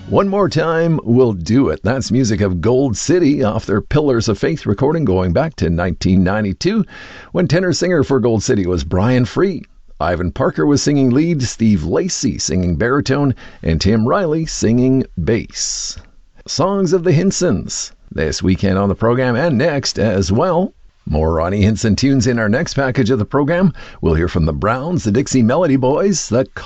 One More Time Will Do It. That's music of Gold City off their Pillars of Faith recording going back to 1992, when tenor-singer for Gold City was Brian Free. Ivan Parker was singing lead, Steve Lacy singing baritone, and Tim Riley singing bass. Songs of the Hinsons this weekend on the program and next as well. More Ronnie Hinson tunes in our next package of the program. We'll hear from the Browns, the Dixie Melody Boys, the